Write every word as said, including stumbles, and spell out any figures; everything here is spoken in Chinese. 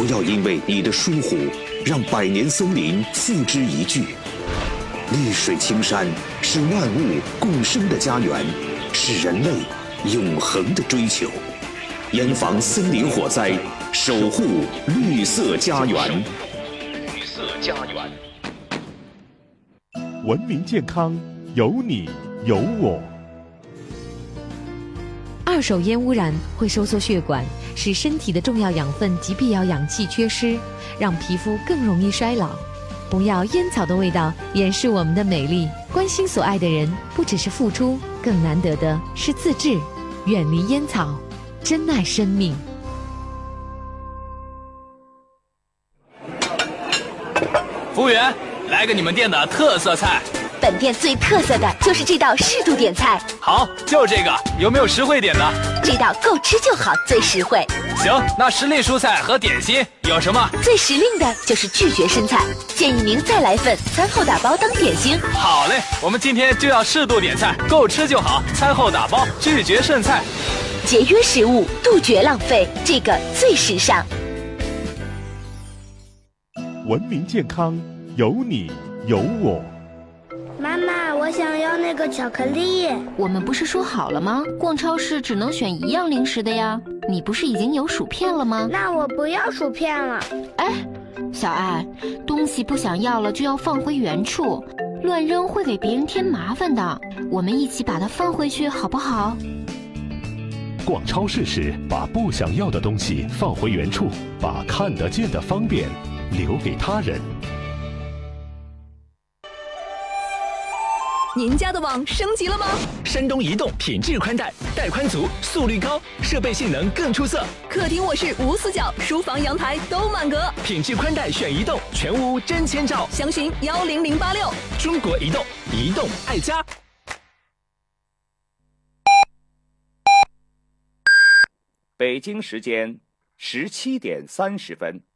不要因为你的疏忽，让百年森林付之一炬。绿水青山是万物共生的家园，是人类永恒的追求。严防森林火灾，守护绿色家园。绿色家园。 文明健康，有你有我。 二手烟污染会收缩血管，使身体的重要养分及必要氧气缺失，让皮肤更容易衰老。不要烟草的味道掩饰我们的美丽。关心所爱的人，不只是付出，更难得的是自制。远离烟草，珍爱生命。 服务员，来个你们店的特色菜。 本店最特色的就是这道适度点菜。 好，就这个，有没有实惠点的？ 这道够吃就好，最实惠。 行，那时令蔬菜和点心有什么？ 最时令的就是拒绝生菜，建议您再来份，餐后打包当点心。 好嘞，我们今天就要适度点菜，够吃就好，餐后打包，拒绝剩菜。 节约食物，杜绝浪费，这个最时尚。 文明健康，有你有我。 妈妈，我想要那个巧克力。 我们不是说好了吗？逛超市只能选一样零食的呀。你不是已经有薯片了吗？ 那我不要薯片了。 哎，小爱，东西不想要了就要放回原处，乱扔会给别人添麻烦的。我们一起把它放回去好不好？ 逛超市时，把不想要的东西放回原处，把看得见的方便留给他人。 您家的网升级了吗？ 山东移动品质宽带，带宽足，速率高，设备性能更出色。 客厅卧室无死角，书房阳台都满格。 品质宽带选移动，全屋真千兆。 详询幺零零八六。 中国移动，移动爱家。 北京时间十七点三十分。